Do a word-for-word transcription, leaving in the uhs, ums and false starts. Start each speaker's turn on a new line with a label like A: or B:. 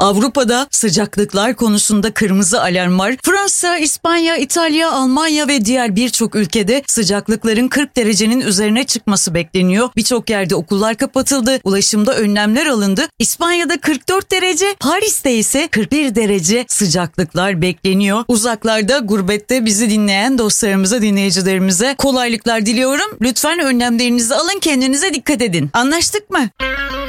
A: Avrupa'da sıcaklıklar konusunda kırmızı alarm var. Fransa, İspanya, İtalya, Almanya ve diğer birçok ülkede sıcaklıkların kırk derecenin üzerine çıkması bekleniyor. Birçok yerde okullar kapatıldı, ulaşımda önlemler alındı. İspanya'da kırk dört derece, Paris'te ise kırk bir derece sıcaklıklar bekleniyor. Uzaklarda, gurbette bizi dinleyen dostlarımıza, dinleyicilerimize kolaylıklar diliyorum. Lütfen önlemlerinizi alın, kendinize dikkat edin. Anlaştık mı?